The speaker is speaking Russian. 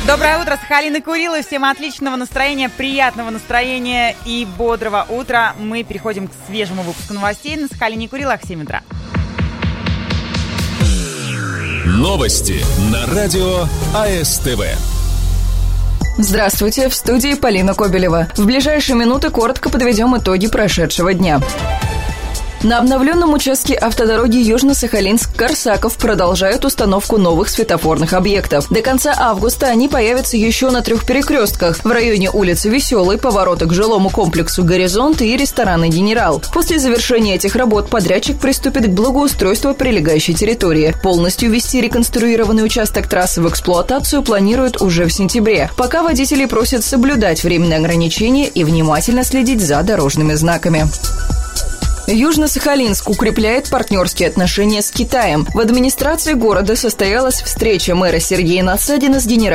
Доброе утро, Сахалин и Курилы. Всем отличного настроения, приятного настроения и бодрого утра. Мы переходим к свежему выпуску новостей на Сахалине и Курилах в 7 утра. Новости на радио АСТВ. Здравствуйте, в студии Полина Кобелева. В ближайшие минуты коротко подведем итоги прошедшего дня. На обновленном участке автодороги Южно-Сахалинск-Корсаков продолжают установку новых светофорных объектов. До конца августа они появятся еще на 3 перекрестках в районе улицы Веселой, поворота к жилому комплексу «Горизонт» и ресторана «Генерал». После завершения этих работ подрядчик приступит к благоустройству прилегающей территории. Полностью ввести реконструированный участок трассы в эксплуатацию планируют уже в сентябре. Пока водителей просят соблюдать временные ограничения и внимательно следить за дорожными знаками. Южно-Сахалинск укрепляет партнерские отношения с Китаем. В администрации города состоялась встреча мэра Сергея Насадина с генеральным